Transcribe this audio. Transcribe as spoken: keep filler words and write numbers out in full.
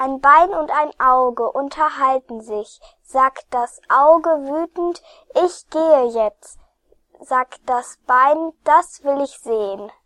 Ein Bein und ein Auge unterhalten sich. Sagt das Auge wütend, ich gehe jetzt. Sagt das Bein, das will ich sehen.